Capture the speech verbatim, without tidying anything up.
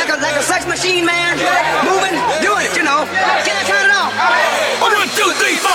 like a, like a sex machine, man. Moving, doing